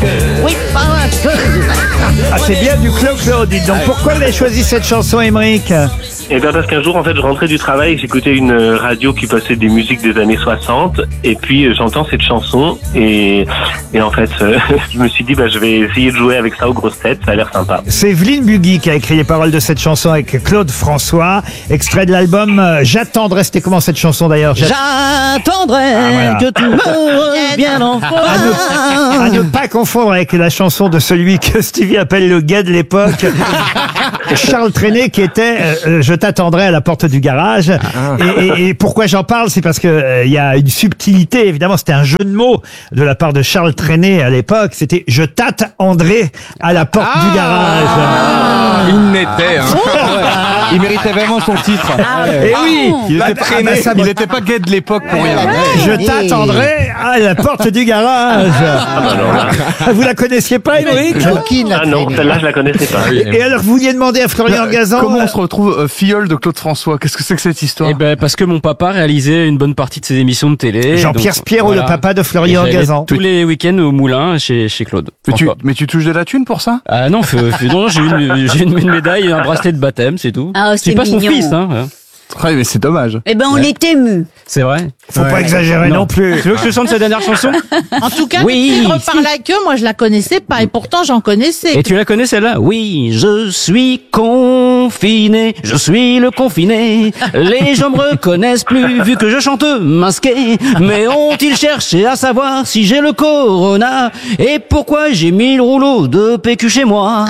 Oui, Ah, c'est bien du Claude, dites donc. Pourquoi vous avez choisi cette chanson, Émeric? Et bien parce qu'un jour, en fait, je rentrais du travail et j'écoutais une radio qui passait des musiques des années 60. Et puis, j'entends cette chanson et en fait, je me suis dit, je vais essayer de jouer avec ça aux grosses têtes. Ça a l'air sympa. C'est Evelyne Bugui qui a écrit les paroles de cette chanson avec Claude François. Extrait de l'album J'attendrai. C'était comment cette chanson d'ailleurs? j'attendrai voilà. que tu me reviennes enfin. À ne pas confondre avec la chanson de celui que Stevie appelle le gay de l'époque, Charles Trenet, qui était Je t'attendrai à la porte du garage. Et pourquoi j'en parle, c'est parce que il y a une subtilité. Évidemment, c'était un jeu de mots de la part de Charles Trenet à l'époque. C'était Je t'attendrai à la porte du garage. Il n'était. Il méritait vraiment son titre. Et oui, Il n'était pas gay de l'époque pour rien. Je t'attendrai à la porte du garage. Vous la connaissiez pas, Émeric? Ah non, celle-là, je la connaissais pas. Et alors, vous vouliez demander à Florian Gazan? Comment on se retrouve filleul de Claude François? Qu'est-ce que c'est que cette histoire? Eh ben, parce que mon papa réalisait une bonne partie de ses émissions de télé. Jean-Pierre donc, Spierro, voilà. le papa de Florian Et j'allais Gazan. tous les week-ends au moulin chez Claude. Mais tu touches de la thune pour ça? Ah non, non, j'ai une médaille et un bracelet de baptême, c'est tout. Ah, c'est c'est pas son mignon. fils, hein. Ouais, mais c'est dommage. Eh ben, on est ému. C'est vrai. Faut pas exagérer non plus. Tu veux que je te chante sa dernière chanson? En tout cas, Oui. Tigre par la queue, moi je la connaissais pas et pourtant j'en connaissais. Et tu la connais celle-là? Oui, je suis confiné, je suis le confiné. Les gens me reconnaissent plus vu que je chante masqué. Mais ont-ils cherché à savoir si j'ai le corona et pourquoi j'ai mis le rouleau de PQ chez moi?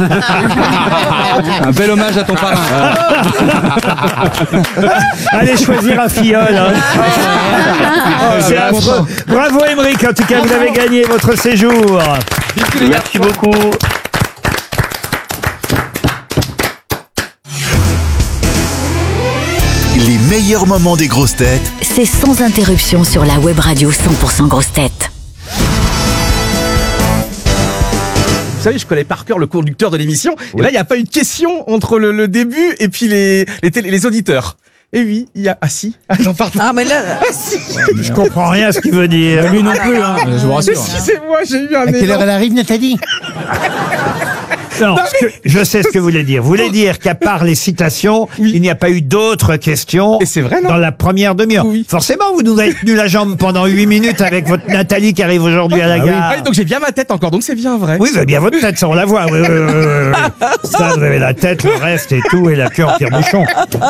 Un bel hommage à ton parrain. Allez choisir un filleul. Hein. C'est affreux. Bravo, Émeric. En tout cas, vous avez gagné votre séjour. Merci beaucoup. Les meilleurs moments des grosses têtes C'est sans interruption sur la web radio 100% grosses têtes. Vous savez, je connais par cœur le conducteur de l'émission. Et là, il n'y a pas eu de question entre le début et puis les auditeurs. Et oui, il y a... Ah si. Ah non, pardon. Ah mais là, Si. Je comprends rien à ce qu'il veut dire. Lui non plus, hein, je vous rassure. Excusez-moi, j'ai eu un À quelle heure élan. elle arrive, Nathalie? Non, je sais ce que vous voulez dire. Vous voulez dire qu'à part les citations, il n'y a pas eu d'autres questions Et c'est vrai, non? dans la première demi-heure. Oui. Forcément, vous nous avez tenu la jambe pendant 8 minutes avec votre Nathalie qui arrive aujourd'hui à la gare. Ah, donc j'ai bien ma tête encore, donc c'est bien vrai. Oui, vous avez bien votre tête, ça on la voit. Oui. Ça, vous avez la tête, le reste et tout, et la queue en tire-bouchon.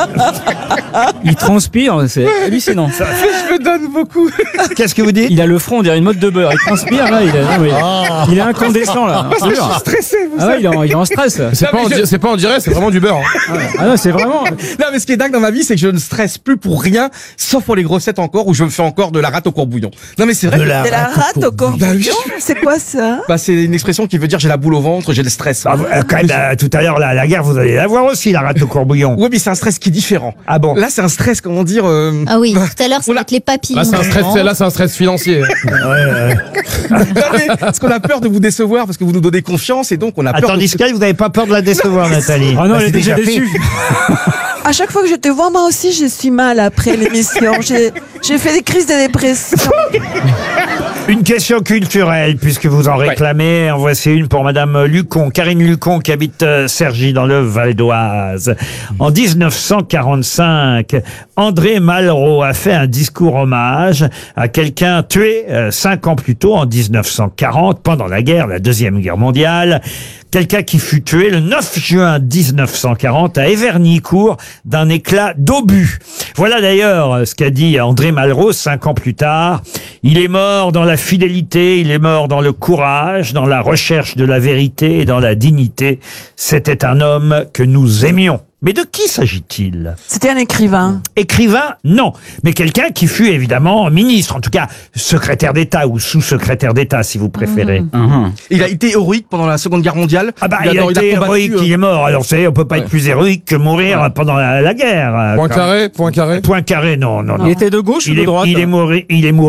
Il transpire, c'est hallucinant. Je me donne beaucoup. Qu'est-ce que vous dites? Il a le front, on dirait une mode de beurre. Il transpire, là, il est incandescent, là. Parce que je suis stressé, vous Ah ouais, savez. il est en stress. C'est pas en direct, c'est vraiment du beurre. Ah non, c'est vraiment... Non, mais ce qui est dingue dans ma vie, c'est que je ne stresse plus pour rien, sauf pour les grossettes encore, où je me fais encore de la rate au courbouillon. Non, mais c'est vrai. De la rate au corps. Bah oui. C'est quoi ça? Bah, c'est une expression qui veut dire j'ai la boule au ventre, j'ai le stress. Quand même, tout à l'heure, là, à la gare, vous allez la voir aussi, la rate au courbouillon. Oui, mais c'est un stress qui est différent. Ah bon? Là, c'est un stress, comment dire. Ah oui, tout à l'heure, c'est Oula. avec les papillons. C'est un stress financier. Non, mais parce qu'on a peur de vous décevoir, parce que vous nous donnez confiance, et donc on a peur. Attends, Discal, vous n'avez pas peur de la décevoir, Nathalie? Ah non, Bah, elle est c'est déjà fait. déçue. À chaque fois que je te vois, moi aussi, je suis mal après l'émission. J'ai fait des crises de dépression. Une question culturelle, puisque vous en réclamez. En voici une pour Madame Lucon, Karine Lucon, qui habite Cergy, dans le Val d'Oise. En 1945, André Malraux a fait un discours hommage à quelqu'un tué 5 ans plus tôt, en 1940, pendant la guerre, la Deuxième Guerre mondiale. Quelqu'un qui fut tué le 9 juin 1940 à Evernicourt d'un éclat d'obus. Voilà d'ailleurs ce qu'a dit André Malraux 5 ans plus tard. Il est mort dans la fidélité, il est mort dans le courage, dans la recherche de la vérité et dans la dignité. C'était un homme que nous aimions. Mais de qui s'agit-il? C'était un écrivain. Écrivain, non. Mais quelqu'un qui fut évidemment ministre, en tout cas secrétaire d'État ou sous-secrétaire d'État, si vous préférez. Il a été héroïque pendant la Seconde Guerre mondiale. Ah bah, il a été héroïque, il est mort. Alors, vous savez, on peut pas être plus héroïque que mourir pendant la guerre. Point carré. Point carré, non. Il était de gauche ou de droite? Il est mouru.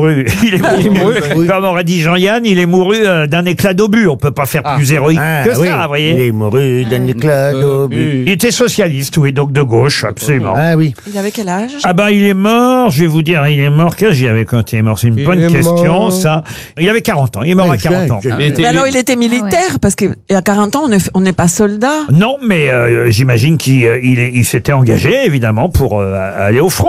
Comme aurait dit Jean-Yann, il est mouru d'un éclat d'obus. On peut pas faire plus héroïque que ça, vous voyez. Il est mouru d'un éclat d'obus. Il était socialiste. socialiste, oui, donc de gauche, absolument. Ah oui. Il avait quel âge? Ah bah il est mort, je vais vous dire, il est mort, quel âge il avait quand il est mort? C'est une bonne est question, mort. ça. Il avait 40 ans, il est mort à 40 ans. Mais alors il était militaire, parce qu'à 40 ans, on n'est pas soldat. Non, mais j'imagine qu'il s'était engagé, évidemment, pour aller au front.